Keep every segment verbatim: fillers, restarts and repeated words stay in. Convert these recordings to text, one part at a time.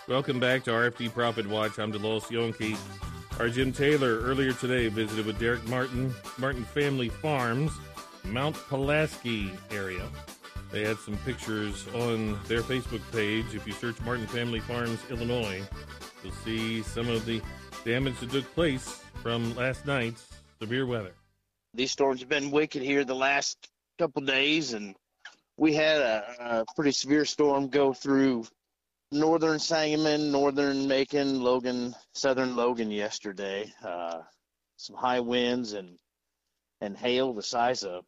Welcome back to R F D Profit Watch. I'm DeLois Yonke. Our Jim Taylor earlier today visited with Derek Martin, Martin Family Farms, Mount Pulaski area. They had some pictures on their Facebook page. If you search Martin Family Farms, Illinois, you'll see some of the damage that took place from last night's severe weather. These storms have been wicked here the last couple days, and we had a, a pretty severe storm go through northern Sangamon, northern Macon, Logan, southern Logan yesterday. Uh, some high winds and and hail the size of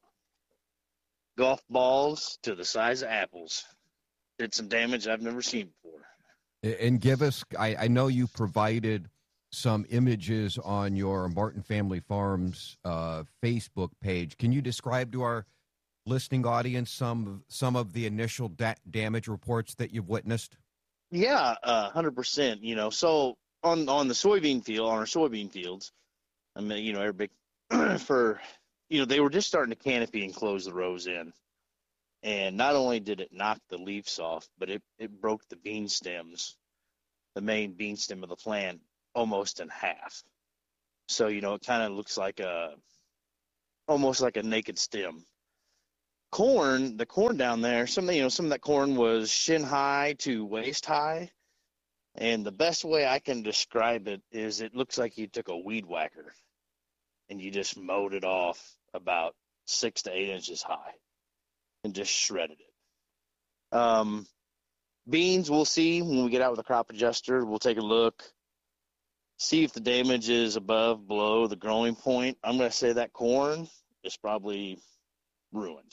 golf balls to the size of apples. Did some damage I've never seen before. And give us, I, I know you provided some images on your Martin Family Farms uh, Facebook page. Can you describe to our listening audience some some of the initial da- damage reports that you've witnessed? Yeah, uh, one hundred percent. You know, so on on the soybean field, on our soybean fields, I mean, you know, everybody for, you know, they were just starting to canopy and close the rows in. And not only did it knock the leaves off, but it, it broke the bean stems, the main bean stem of the plant, almost in half. So, you know, it kind of looks like a, almost like a naked stem. Corn, the corn down there, some, you know, some of that corn was shin high to waist high. And the best way I can describe it is it looks like you took a weed whacker and you just mowed it off about six to eight inches high and just shredded it. Um, beans, we'll see when we get out with a crop adjuster. We'll take a look, see if the damage is above, below the growing point. I'm going to say that corn is probably ruined.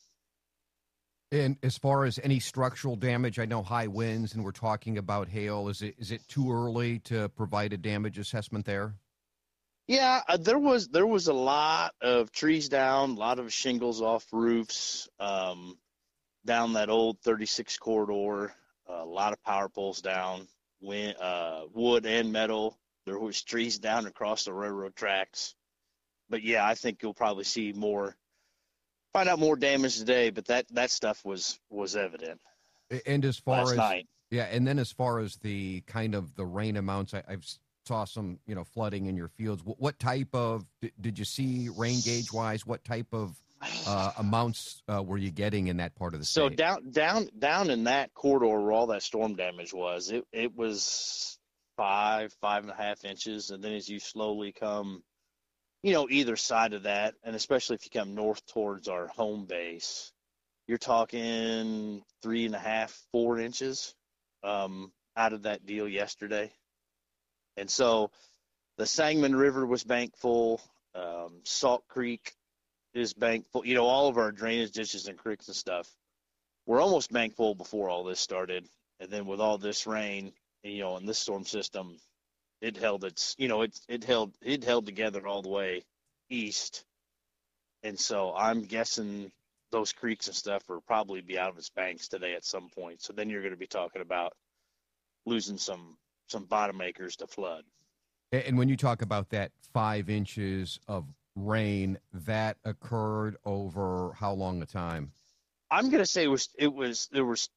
And as far as any structural damage, I know high winds and we're talking about hail. Is it is it too early to provide a damage assessment there? Yeah, uh, there was there was a lot of trees down, a lot of shingles off roofs, um, down that old thirty-six corridor, uh, a lot of power poles down, wind, uh, wood and metal. There was trees down across the railroad tracks. But, yeah, I think you'll probably see more, find out more damage today, but that, that stuff was, was evident. And as far last as night. Yeah, and then as far as the kind of the rain amounts, I, I've saw some, you know, flooding in your fields. What, what type of, did you see rain gauge wise? What type of uh, amounts uh, were you getting in that part of the so state? So down, down, down in that corridor where all that storm damage was, it, it was five, five and a half inches. And then as you slowly come, you know, either side of that, and especially if you come north towards our home base, you're talking three and a half, four inches um, out of that deal yesterday. And so the Sangamon River was bank full. Um, Salt Creek is bank full. You know, all of our drainage ditches and creeks and stuff were almost bank full before all this started. And then with all this rain, you know, and this storm system, it held its, you know, it it held it held together all the way east. And so I'm guessing those creeks and stuff will probably be out of its banks today at some point. So then you're going to be talking about losing some some bottom acres to flood. And when you talk about that five inches of rain, that occurred over how long a time? I'm going to say it was, it was, there was,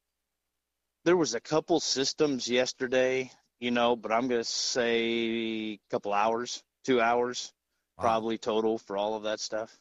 there was a couple systems yesterday, you know, but I'm going to say a couple hours, two hours, wow. Probably total for all of that stuff.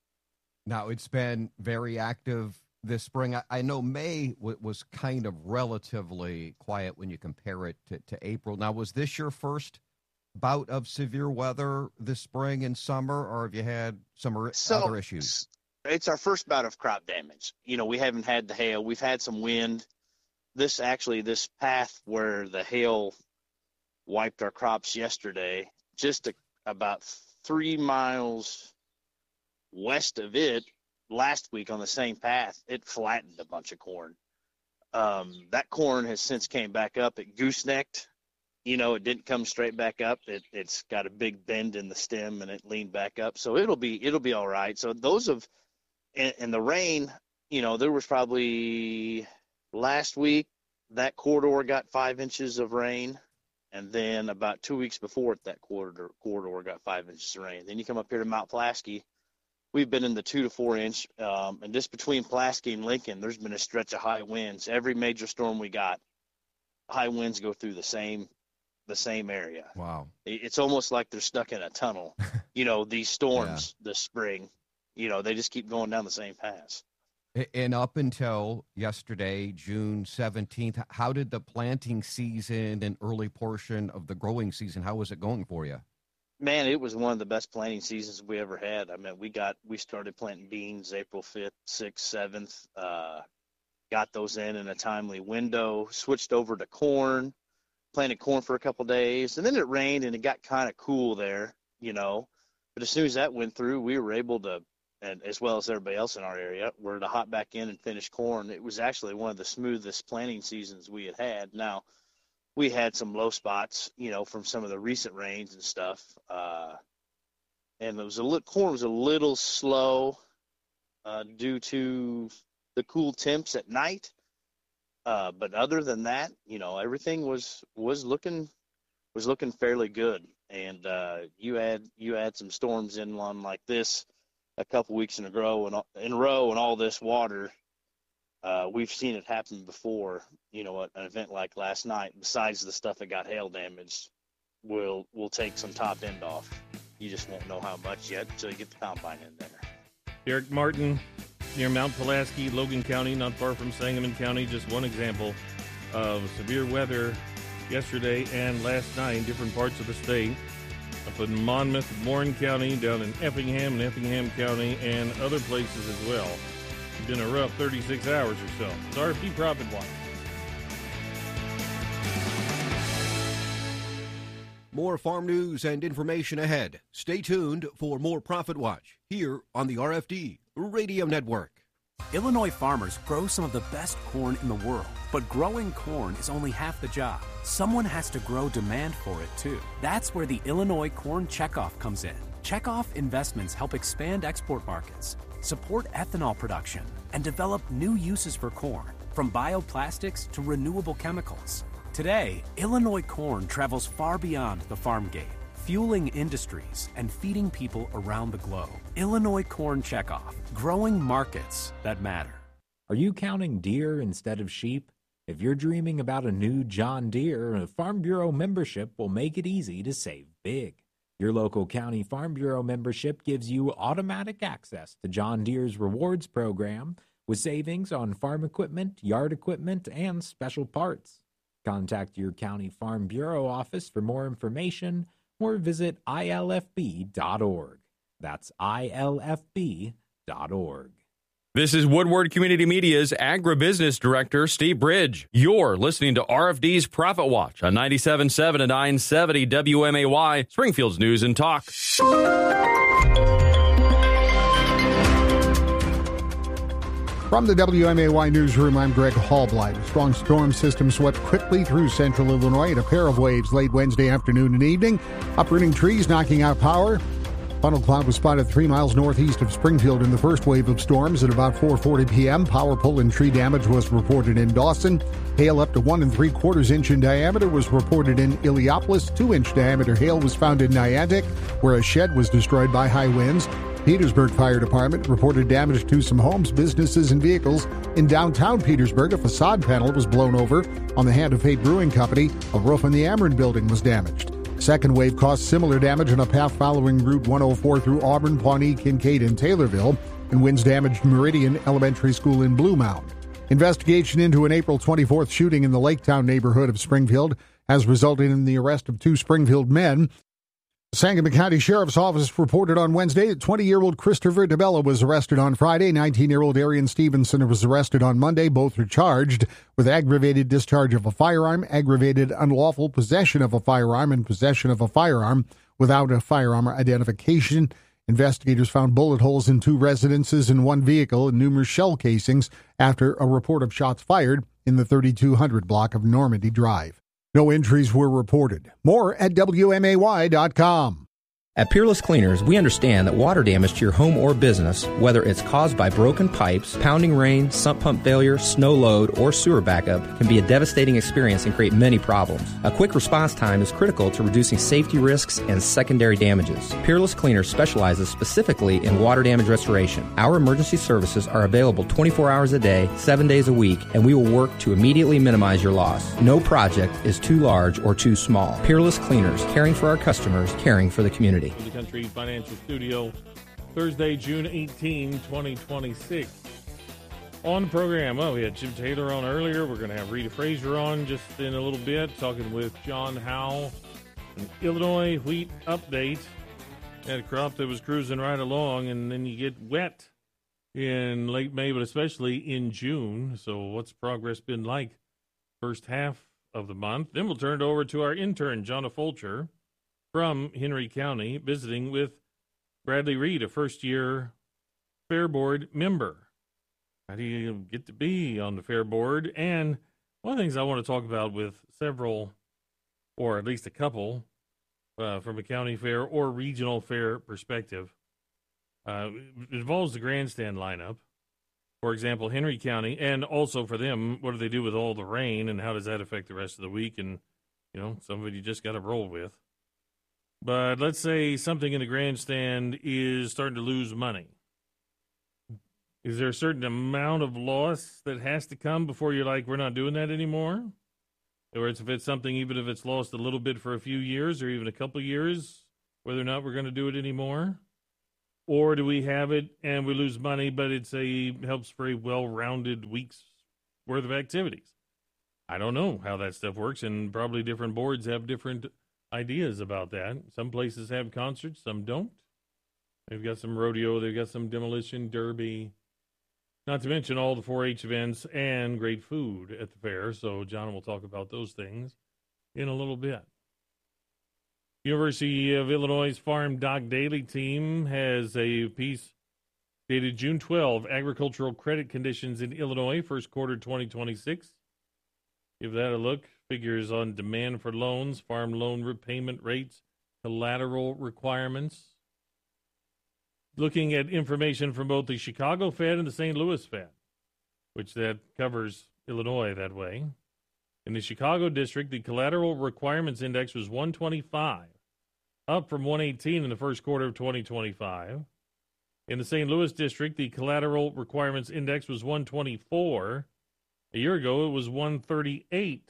Now it's been very active this spring. I, I know May w- was kind of relatively quiet when you compare it to, to April. Now, was this your first bout of severe weather this spring and summer, or have you had some r- so, other issues? It's our first bout of crop damage. You know, we haven't had the hail. We've had some wind. This actually, this path where the hail wiped our crops yesterday, just a, about three miles west of it, last week on the same path, it flattened a bunch of corn. Um, that corn has since came back up. It goosenecked. You know, it didn't come straight back up. It, it's got a big bend in the stem, and it leaned back up. So it'll be it'll be all right. So those of and, and the rain, you know, there was probably last week that corridor got five inches of rain, and then about two weeks before it, that corridor corridor got five inches of rain. Then you come up here to Mount Pulaski. We've been in the two to four inch, um, and just between Pulaski and Lincoln, there's been a stretch of high winds. Every major storm we got high winds go through the same the same area. Wow. It's almost like they're stuck in a tunnel. You know, these storms yeah. this spring, you know, they just keep going down the same paths. And up until yesterday, June seventeenth, how did the planting season and early portion of the growing season, how was it going for you? Man, it was one of the best planting seasons we ever had. I mean, we got we started planting beans April fifth, sixth, seventh, uh, got those in in a timely window, switched over to corn, planted corn for a couple days, and then it rained and it got kind of cool there, you know. But as soon as that went through, we were able to, and as well as everybody else in our area, were to hop back in and finish corn. It was actually one of the smoothest planting seasons we had had. Now, we had some low spots, you know, from some of the recent rains and stuff, uh, and it was a little, corn was a little slow uh, due to the cool temps at night. Uh, but other than that, you know, everything was was looking was looking fairly good. And uh, you had you had some storms in one like this a couple weeks in a row, and in a row, and all this water. Uh, we've seen it happen before. You know, an event like last night. Besides the stuff that got hail damage, will will take some top end off. You just won't know how much yet until you get the combine in there. Derek Martin, near Mount Pulaski, Logan County, not far from Sangamon County. Just one example of severe weather yesterday and last night in different parts of the state. Up in Monmouth, Warren County, down in Effingham and Effingham County, and other places as well. It's been a rough thirty-six hours or so. It's R F D Profit Watch. More farm news and information ahead. Stay tuned for more Profit Watch here on the R F D Radio Network. Illinois farmers grow some of the best corn in the world, but growing corn is only half the job. Someone has to grow demand for it too. That's where the Illinois Corn Checkoff comes in. Checkoff investments help expand export markets, support ethanol production, and develop new uses for corn, from bioplastics to renewable chemicals. Today, Illinois corn travels far beyond the farm gate, fueling industries and feeding people around the globe. Illinois Corn Checkoff, growing markets that matter. Are you counting deer instead of sheep? If you're dreaming about a new John Deere, a Farm Bureau membership will make it easy to save big. Your local county Farm Bureau membership gives you automatic access to John Deere's rewards program with savings on farm equipment, yard equipment, and special parts. Contact your county Farm Bureau office for more information or visit I L F B dot org. That's I L F B dot org. This is Woodward Community Media's Agribusiness Director, Steve Bridge. You're listening to R F D's Profit Watch on ninety-seven point seven and nine seventy W M A Y, Springfield's News and Talk. From the W M A Y Newsroom, I'm Greg Hallblight. A strong storm system swept quickly through central Illinois in a pair of waves late Wednesday afternoon and evening, uprooting trees, knocking out power. Funnel cloud was spotted three miles northeast of Springfield in the first wave of storms at about four forty p.m. Power pole and tree damage was reported in Dawson. Hail up to one and three quarters inch in diameter was reported in Illiopolis. Two inch diameter hail was found in Niantic, where a shed was destroyed by high winds. Petersburg Fire Department reported damage to some homes, businesses, and vehicles. In downtown Petersburg, a facade panel was blown over. On the Hand of Fate Brewing Company, a roof in the Ameren building was damaged. Second wave caused similar damage on a path following Route one oh four through Auburn, Pawnee, Kincaid, and Taylorville, and winds damaged Meridian Elementary School in Blue Mound. Investigation into an April twenty-fourth shooting in the Laketown neighborhood of Springfield has resulted in the arrest of two Springfield men. The Sangamon County Sheriff's Office reported on Wednesday that twenty-year-old Christopher DeBella was arrested on Friday. nineteen-year-old Arian Stevenson was arrested on Monday. Both are charged with aggravated discharge of a firearm, aggravated unlawful possession of a firearm, and possession of a firearm without a firearm identification. Investigators found bullet holes in two residences and one vehicle and numerous shell casings after a report of shots fired in the thirty-two hundred block of Normandy Drive. No injuries were reported. More at W M A Y dot com. At Peerless Cleaners, we understand that water damage to your home or business, whether it's caused by broken pipes, pounding rain, sump pump failure, snow load, or sewer backup, can be a devastating experience and create many problems. A quick response time is critical to reducing safety risks and secondary damages. Peerless Cleaners specializes specifically in water damage restoration. Our emergency services are available twenty-four hours a day, seven days a week, and we will work to immediately minimize your loss. No project is too large or too small. Peerless Cleaners, caring for our customers, caring for the community. The Country Financial Studio, Thursday, June eighteenth, twenty twenty-six. On the program, well, we had Jim Taylor on earlier. We're going to have Rita Frazier on just in a little bit, talking with John Howe. An Illinois wheat update. Had a crop that was cruising right along, and then you get wet in late May, but especially in June. So what's progress been like first half of the month? Then we'll turn it over to our intern, Jonna Fulcher, from Henry County, visiting with Bradley Reed, a first-year Fair Board member. How do you get to be on the Fair Board? And one of the things I want to talk about with several, or at least a couple, uh, from a county fair or regional fair perspective, uh, it involves the grandstand lineup. For example, Henry County, and also for them, what do they do with all the rain, and how does that affect the rest of the week? And, you know, somebody you just got to roll with. But let's say something in the grandstand is starting to lose money. Is there a certain amount of loss that has to come before you're like, we're not doing that anymore? Or if it's something, even if it's lost a little bit for a few years or even a couple years, whether or not we're going to do it anymore? Or do we have it and we lose money, but it's a helps for a well-rounded week's worth of activities? I don't know how that stuff works, and probably different boards have different ideas about that. Some places have concerts, some don't. They've got some rodeo, they've got some demolition derby, not to mention all the four H events and great food at the fair. So John will talk about those things in a little bit. University of Illinois' Farm Doc Daily team has a piece dated June twelfth, Agricultural Credit Conditions in Illinois, first quarter twenty twenty-six. Give that a look. Figures on demand for loans, farm loan repayment rates, collateral requirements. Looking at information from both the Chicago Fed and the Saint Louis Fed, which that covers Illinois that way. In the Chicago district, the collateral requirements index was one twenty-five, up from one eighteen in the first quarter of twenty twenty-five. In the Saint Louis district, the collateral requirements index was one twenty-four. A year ago, it was one thirty-eight.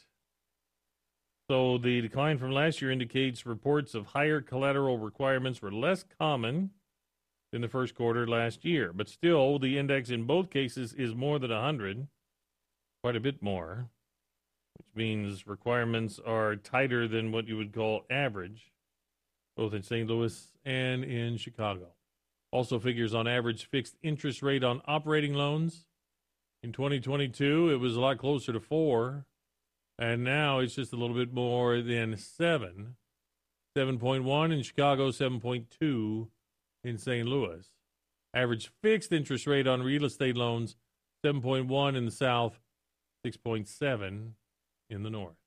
So the decline from last year indicates reports of higher collateral requirements were less common than the first quarter last year. But still, the index in both cases is more than one hundred, quite a bit more, which means requirements are tighter than what you would call average, both in Saint Louis and in Chicago. Also figures on average fixed interest rate on operating loans. In twenty twenty-two, it was a lot closer to four. And now it's just a little bit more than seven. seven point one in Chicago, seven point two in Saint Louis. Average fixed interest rate on real estate loans, seven point one in the South, six point seven in the North.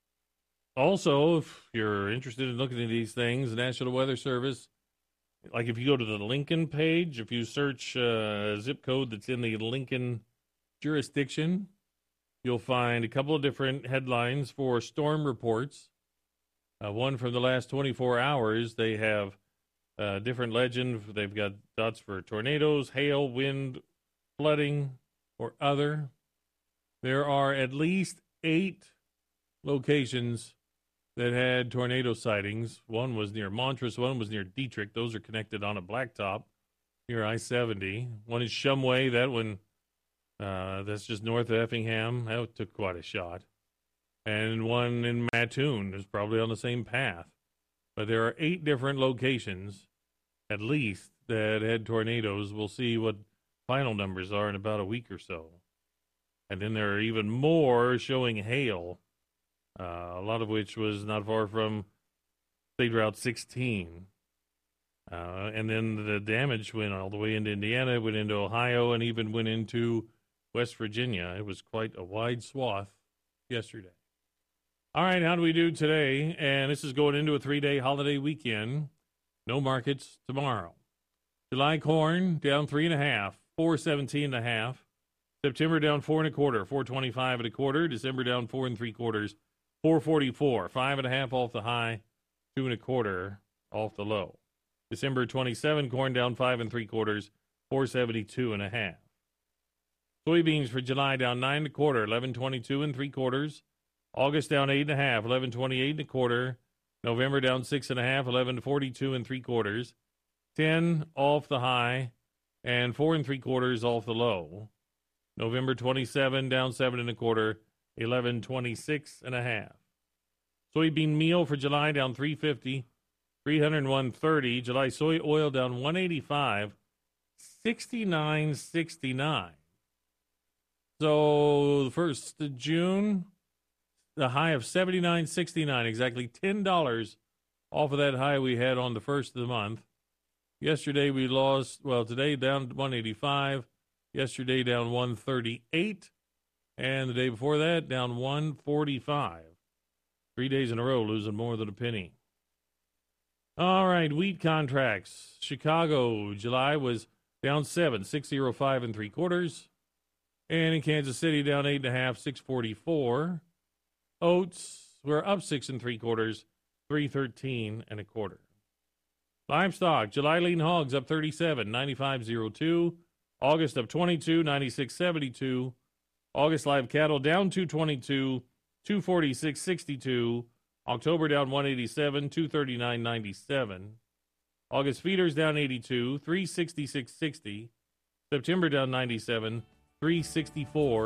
Also, if you're interested in looking at these things, the National Weather Service, like if you go to the Lincoln page, if you search a zip code that's in the Lincoln jurisdiction, you'll find a couple of different headlines for storm reports. Uh, one from the last twenty-four hours, they have a different legend. They've got dots for tornadoes, hail, wind, flooding, or other. There are at least eight locations that had tornado sightings. One was near Montrose, one was near Dietrich. Those are connected on a blacktop near I seventy. One is Shumway. That one, uh, that's just north of Effingham. That took quite a shot. And one in Mattoon is probably on the same path. But there are eight different locations, at least, that had tornadoes. We'll see what final numbers are in about a week or so. And then there are even more showing hail, uh, a lot of which was not far from State Route sixteen. Uh, and then the damage went all the way into Indiana, went into Ohio, and even went into West Virginia. It was quite a wide swath yesterday. All right, how do we do today? And this is going into a three-day holiday weekend. No markets tomorrow. July corn down three and a half, four seventeen and a half. September down four and a quarter, four twenty-five and a quarter. December down four and three quarters, four forty-four. Five and a half off the high, two and a quarter off the low. December twenty-seven, corn down five and three quarters, four seventy-two and a half. Soybeans for July down nine and a quarter, eleven twenty-two and three quarters. August down eight and a half, eleven twenty-eight and a quarter. November down six and a half, eleven forty-two and three quarters. Ten off the high, and four and three quarters off the low. November twenty-seven down seven and a quarter, eleven twenty-six and a half. Soybean meal for July down three fifty, three hundred one thirty. July soy oil down one eighty-five, sixty-nine sixty-nine. So the first of June, the high of seventy-nine sixty-nine, exactly ten dollars off of that high we had on the first of the month. Yesterday we lost, well, today down one eighty-five, yesterday down one thirty-eight, and the day before that down one forty-five. Three days in a row losing more than a penny. All right, wheat contracts. Chicago, July was down seven, six oh five and three quarters. And in Kansas City, down eight and a half, six forty-four. Oats were up six and three quarters, three thirteen and a quarter. Livestock, July lean hogs up thirty-seven, ninety-five oh two. August up twenty-two, ninety-six seventy-two. August live cattle down two twenty-two, two forty-six sixty-two. October down one eighty-seven, two thirty-nine ninety-seven. August feeders down eighty-two, three sixty-six sixty. September down ninety-seven, three sixty-four.